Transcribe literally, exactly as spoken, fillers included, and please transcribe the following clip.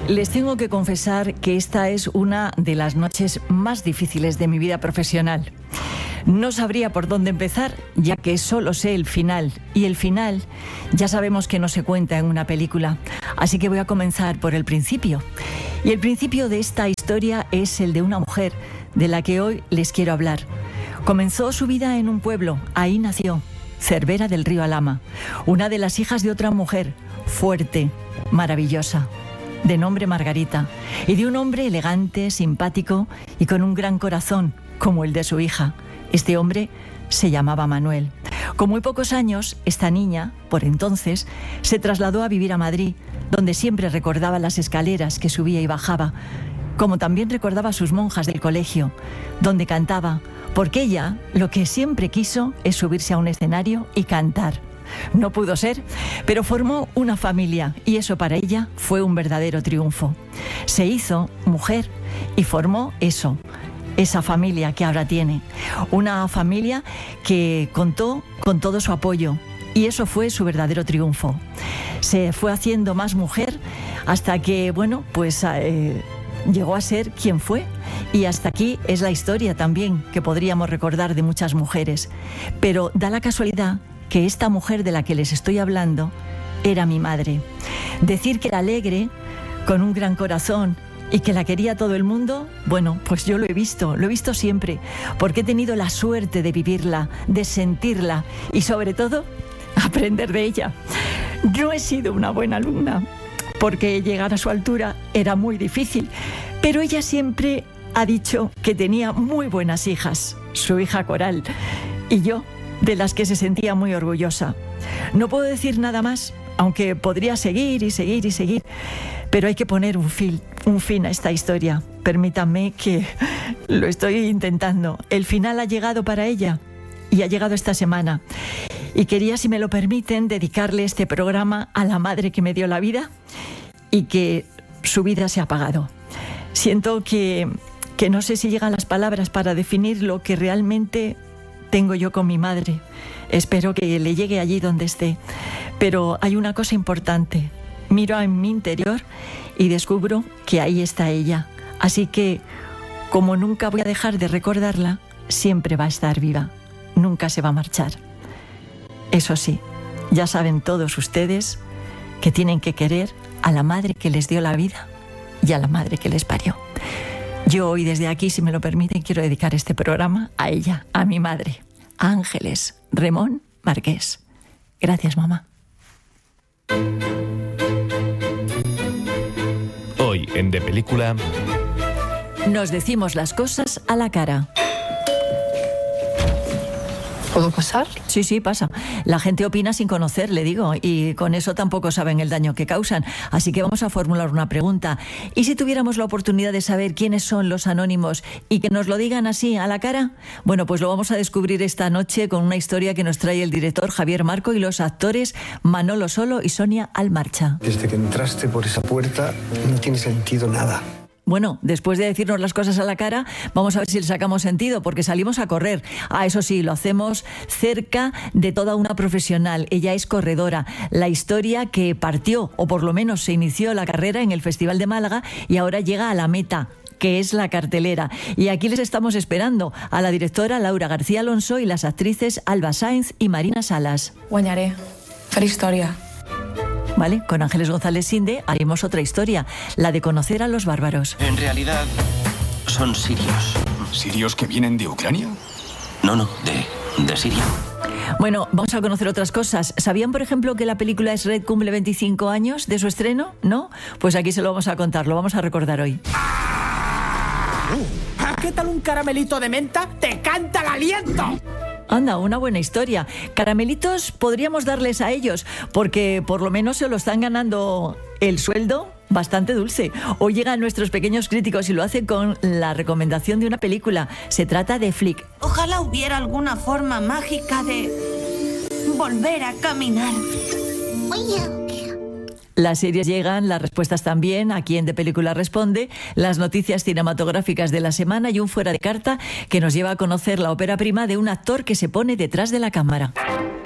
Les tengo que confesar que esta es una de las noches más difíciles de mi vida profesional. No sabría por dónde empezar, ya que solo sé el final. Y el final ya sabemos que no se cuenta en una película. Así que voy a comenzar por el principio. Y el principio de esta historia es el de una mujer de la que hoy les quiero hablar. Comenzó su vida en un pueblo, ahí nació, Cervera del Río Alhama, una de las hijas de otra mujer, fuerte, maravillosa, de nombre Margarita, y de un hombre elegante, simpático y con un gran corazón, como el de su hija. Este hombre se llamaba Manuel. Con muy pocos años, esta niña, por entonces, se trasladó a vivir a Madrid, donde siempre recordaba las escaleras que subía y bajaba, como también recordaba a sus monjas del colegio, donde cantaba, porque ella lo que siempre quiso es subirse a un escenario y cantar. No pudo ser, pero formó una familia y eso para ella fue un verdadero triunfo. Se hizo mujer y formó eso, esa familia que ahora tiene. Una familia que contó con todo su apoyo y eso fue su verdadero triunfo. Se fue haciendo más mujer hasta que, bueno, pues eh, llegó a ser quien fue. Y hasta aquí es la historia también que podríamos recordar de muchas mujeres. Pero da la casualidad que esta mujer de la que les estoy hablando era mi madre. Decir que era alegre, con un gran corazón y que la quería todo el mundo, bueno, pues yo lo he visto, lo he visto siempre, porque he tenido la suerte de vivirla, de sentirla y sobre todo, aprender de ella. No he sido una buena alumna, porque llegar a su altura era muy difícil, pero ella siempre ha dicho que tenía muy buenas hijas, su hija Coral, y yo, de las que se sentía muy orgullosa. No puedo decir nada más, aunque podría seguir y seguir y seguir, pero hay que poner un fin, un fin a esta historia. Permítanme que lo estoy intentando. El final ha llegado para ella y ha llegado esta semana. Y quería, si me lo permiten, dedicarle este programa a la madre que me dio la vida y que su vida se ha apagado. Siento que, que no sé si llegan las palabras para definir lo que realmente tengo yo con mi madre. Espero que le llegue allí donde esté. Pero hay una cosa importante. Miro en mi interior y descubro que ahí está ella. Así que, como nunca voy a dejar de recordarla, siempre va a estar viva. Nunca se va a marchar. Eso sí, ya saben todos ustedes que tienen que querer a la madre que les dio la vida y a la madre que les parió. Yo hoy desde aquí, si me lo permiten, quiero dedicar este programa a ella, a mi madre, a Ángeles Remón Marqués. Gracias, mamá. Hoy en De Película... Nos decimos las cosas a la cara. ¿Puedo pasar? Sí, sí, pasa. La gente opina sin conocer, le digo, y con eso tampoco saben el daño que causan. Así que vamos a formular una pregunta. ¿Y si tuviéramos la oportunidad de saber quiénes son los anónimos y que nos lo digan así a la cara? Bueno, pues lo vamos a descubrir esta noche con una historia que nos trae el director Javier Marco y los actores Manolo Solo y Sonia Almarcha. Desde que entraste por esa puerta no tiene sentido nada. Bueno, después de decirnos las cosas a la cara, vamos a ver si le sacamos sentido, porque salimos a correr. Ah, eso sí, lo hacemos cerca de toda una profesional. Ella es corredora. La historia que partió, o por lo menos se inició la carrera en el Festival de Málaga y ahora llega a la meta, que es la cartelera. Y aquí les estamos esperando a la directora Laura García Alonso y las actrices Alba Sainz y Marina Salas. Guanyaré. Fer història. ¿Vale? Con Ángeles González Sinde haremos otra historia, la de conocer a los bárbaros. En realidad, son sirios. ¿Sirios que vienen de Ucrania? No, no, de, de Siria. Bueno, vamos a conocer otras cosas. ¿Sabían, por ejemplo, que la película Shrek cumple veinticinco años de su estreno? ¿No? Pues aquí se lo vamos a contar, lo vamos a recordar hoy. ¿Qué tal un caramelito de menta? ¡Te canta el aliento! Anda, una buena historia. Caramelitos podríamos darles a ellos, porque por lo menos se lo están ganando el sueldo bastante dulce. Hoy llegan nuestros pequeños críticos y lo hacen con la recomendación de una película. Se trata de Flick. Ojalá hubiera alguna forma mágica de volver a caminar. Las series llegan, las respuestas también, aquí en De Película Responde, las noticias cinematográficas de la semana y un fuera de carta que nos lleva a conocer la ópera prima de un actor que se pone detrás de la cámara.